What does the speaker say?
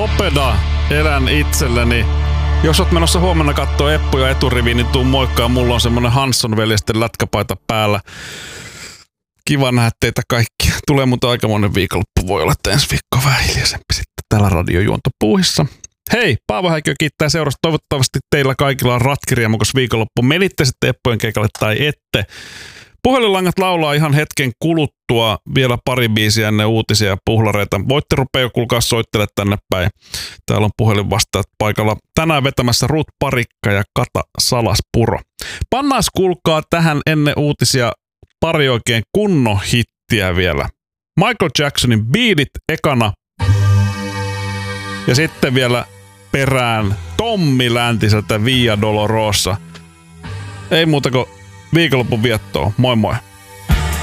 Popeda elän itselleni. Jos oot menossa huomenna kattoo Eppuja eturiviin, niin tuu moikkaa. Mulla on semmonen Hansson-veljesten lätkäpaita päällä. Kiva nähdä teitä kaikkia. Tulee muuten aikamoinen viikonloppu. Voi olla, että ensi viikko vähän hiljaisempi sitten täällä radiojuontopuuhissa. Hei, Paavo Häikö kiittää seurasta. Toivottavasti teillä kaikilla on ratkiriemukas viikonloppu. Menitte sitten Eppujen keikalle tai ette. Puhelinlangat laulaa ihan hetken kuluttua. Vielä pari biisiä ennen uutisia ja puhlareita. Voitte rupea jo kuulkaa soittele tänne päin. Täällä on puhelinvastaajat paikalla. Tänään vetämässä Ruth Parikka ja Kata Salaspuro. Pannaas kuulkaa tähän ennen uutisia pari oikein kunnon hittiä vielä. Michael Jacksonin Beat It ekana. Ja sitten vielä perään Tommi Läntiseltä Via Dolorosa. Ei muuta kuin viikonlopun viettoa. Moi moi.